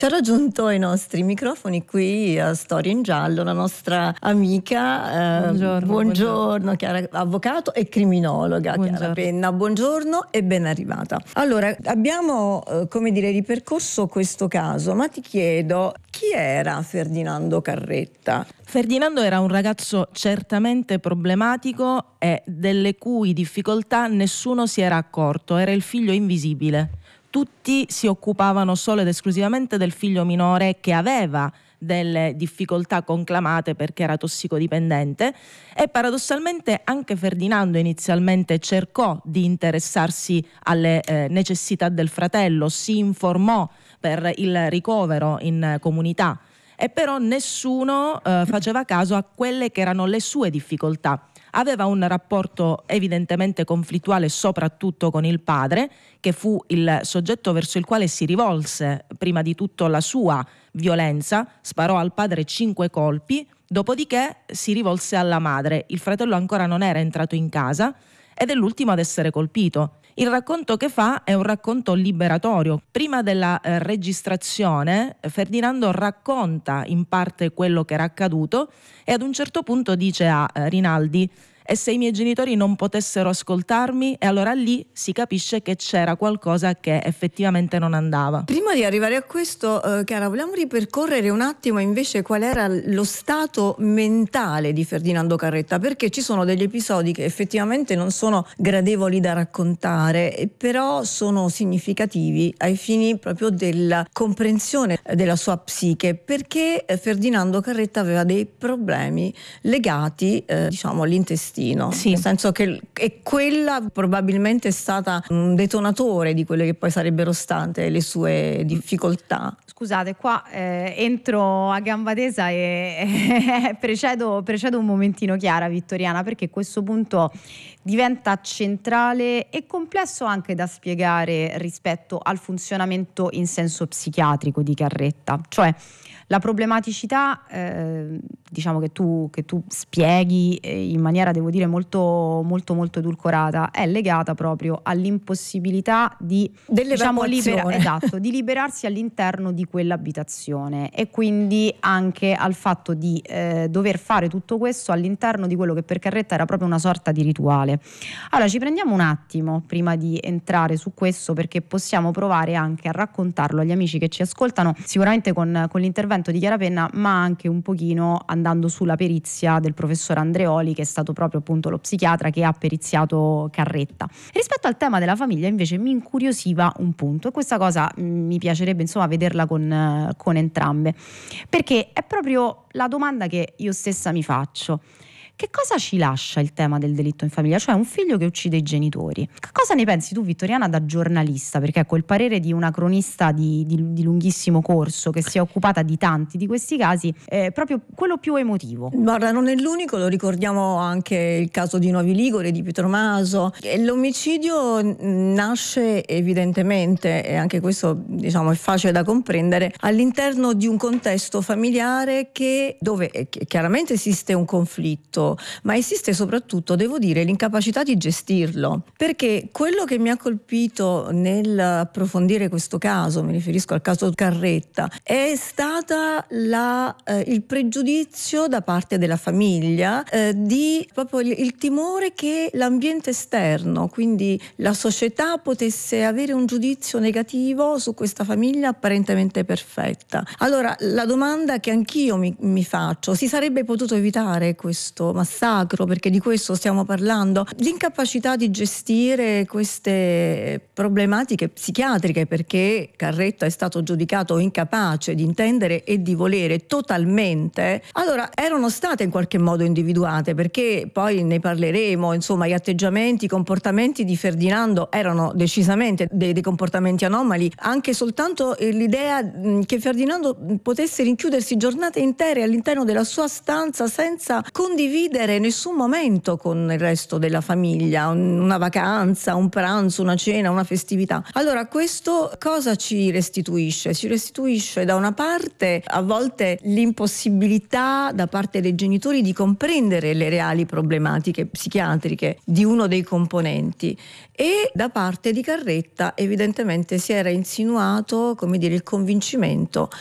Ci ha raggiunto ai nostri microfoni qui a Storia in Giallo la nostra amica, buongiorno Chiara, avvocato e criminologa, Chiara Penna, buongiorno e ben arrivata. Allora, abbiamo ripercorso questo caso, ma ti chiedo, chi era Ferdinando Carretta? Ferdinando era un ragazzo certamente problematico e delle cui difficoltà nessuno si era accorto, era il figlio invisibile. Tutti si occupavano solo ed esclusivamente del figlio minore che aveva delle difficoltà conclamate perché era tossicodipendente, e paradossalmente anche Ferdinando inizialmente cercò di interessarsi alle necessità del fratello, si informò per il ricovero in comunità, e però nessuno faceva caso a quelle che erano le sue difficoltà. Aveva un rapporto evidentemente conflittuale soprattutto con il padre, che fu il soggetto verso il quale si rivolse prima di tutto la sua violenza, sparò al padre 5 colpi, dopodiché si rivolse alla madre. Il fratello ancora non era entrato in casa ed è l'ultimo ad essere colpito. Il racconto che fa è un racconto liberatorio. Prima della registrazione Ferdinando racconta in parte quello che era accaduto e ad un certo punto dice a Rinaldi: e se i miei genitori non potessero ascoltarmi? E allora lì si capisce che c'era qualcosa che effettivamente non andava. Prima di arrivare a questo, Chiara, vogliamo ripercorrere un attimo invece qual era lo stato mentale di Ferdinando Carretta, perché ci sono degli episodi che effettivamente non sono gradevoli da raccontare, però sono significativi ai fini proprio della comprensione della sua psiche, perché Ferdinando Carretta aveva dei problemi legati all'intestino. Sì. Nel senso che quella probabilmente è stata un detonatore di quelle che poi sarebbero state le sue difficoltà. Scusate, qua entro a gamba tesa e precedo un momentino Chiara, Vittoriana, perché questo punto diventa centrale e complesso anche da spiegare rispetto al funzionamento in senso psichiatrico di Carretta. Cioè, la problematicità che tu spieghi in maniera, devo dire, molto molto molto edulcorata, è legata proprio all'impossibilità di di liberarsi all'interno di quell'abitazione, e quindi anche al fatto di dover fare tutto questo all'interno di quello che per Carretta era proprio una sorta di rituale. Allora ci prendiamo un attimo prima di entrare su questo, perché possiamo provare anche a raccontarlo agli amici che ci ascoltano, sicuramente con l'intervento di Chiara Penna, ma anche un pochino andando sulla perizia del professor Andreoli, che è stato proprio appunto lo psichiatra che ha periziato Carretta. Rispetto al tema della famiglia invece mi incuriosiva un punto, e questa cosa mi piacerebbe vederla con entrambe, perché è proprio la domanda che io stessa mi faccio. Che cosa ci lascia il tema del delitto in famiglia? Cioè un figlio che uccide i genitori. Che cosa ne pensi tu, Vittoriana, da giornalista? Perché ecco, il parere di una cronista di lunghissimo corso che si è occupata di tanti di questi casi è proprio quello più emotivo. Guarda, non è l'unico, lo ricordiamo anche il caso di Novi Ligure, di Pietro Maso. L'omicidio nasce evidentemente, e anche questo è facile da comprendere, all'interno di un contesto familiare dove chiaramente esiste un conflitto, ma esiste soprattutto, devo dire, l'incapacità di gestirlo, perché quello che mi ha colpito nell'approfondire questo caso, mi riferisco al caso Carretta, è stata il pregiudizio da parte della famiglia, di proprio il timore che l'ambiente esterno, quindi la società, potesse avere un giudizio negativo su questa famiglia apparentemente perfetta. Allora la domanda che anch'io mi faccio: si sarebbe potuto evitare questo massacro? Perché di questo stiamo parlando, l'incapacità di gestire queste problematiche psichiatriche, perché Carretta è stato giudicato incapace di intendere e di volere totalmente. Allora erano state in qualche modo individuate, perché poi ne parleremo, gli atteggiamenti, i comportamenti di Ferdinando erano decisamente dei comportamenti anomali. Anche soltanto l'idea che Ferdinando potesse rinchiudersi giornate intere all'interno della sua stanza senza condividere condividere nessun momento con il resto della famiglia, una vacanza, un pranzo, una cena, una festività. Allora questo cosa ci restituisce? Ci restituisce da una parte a volte l'impossibilità da parte dei genitori di comprendere le reali problematiche psichiatriche di uno dei componenti, e da parte di Carretta evidentemente si era insinuato, come dire, il convincimento